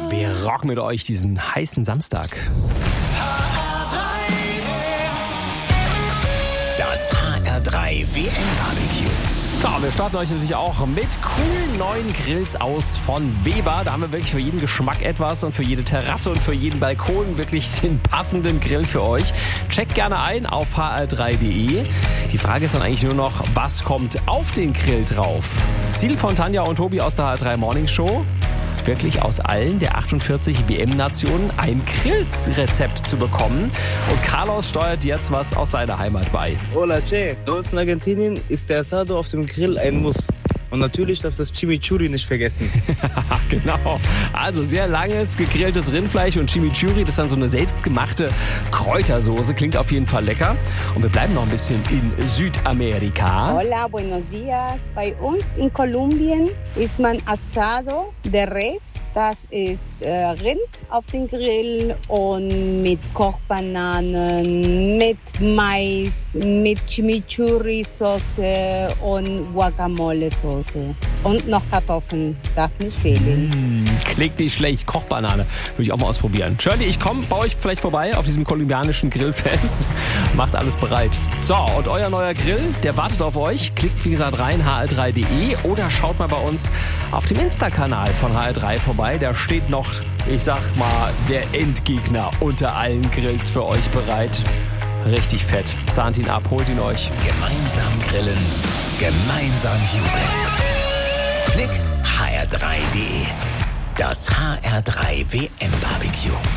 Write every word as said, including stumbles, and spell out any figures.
Wir rocken mit euch diesen heißen Samstag. Das H R drei W M-Barbecue. So, wir starten euch natürlich auch mit coolen neuen Grills aus von Weber. Da haben wir wirklich für jeden Geschmack etwas und für jede Terrasse und für jeden Balkon wirklich den passenden Grill für euch. Checkt gerne ein auf h r drei punkt d e. Die Frage ist dann eigentlich nur noch, was kommt auf den Grill drauf? Ziel von Tanja und Tobi aus der H R drei Morning Show: wirklich aus allen der achtundvierzig W M-Nationen ein Grillrezept zu bekommen. Und Carlos steuert jetzt was aus seiner Heimat bei. Hola, Che. Bei uns in Argentinien ist der Asado auf dem Grill ein Muss. Und natürlich darfst du das Chimichurri nicht vergessen. Genau. Also sehr langes, gegrilltes Rindfleisch und Chimichurri. Das ist dann so eine selbstgemachte Kräutersoße. Klingt auf jeden Fall lecker. Und wir bleiben noch ein bisschen in Südamerika. Hola, buenos días. Bei uns in Kolumbien isst man Asado de Res. Das ist äh, Rind auf den Grill und mit Kochbananen, mit Mais, mit Chimichurri-Soße und Guacamole-Soße. Und noch Kartoffeln, darf nicht fehlen. Mm, klingt nicht schlecht. Kochbanane würde ich auch mal ausprobieren. Shirley, ich komme bei euch vielleicht vorbei auf diesem kolumbianischen Grillfest. Macht alles bereit. So, und euer neuer Grill, der wartet auf euch. Klickt, wie gesagt, rein, h r drei punkt d e oder schaut mal bei uns auf dem Insta-Kanal von H R drei vorbei. Da steht noch, ich sag mal, der Endgegner unter allen Grills für euch bereit. Richtig fett. Sahnt ihn ab, holt ihn euch. Gemeinsam grillen, gemeinsam jubeln. Klick h r drei punkt d e. Das H R drei W M-Barbecue.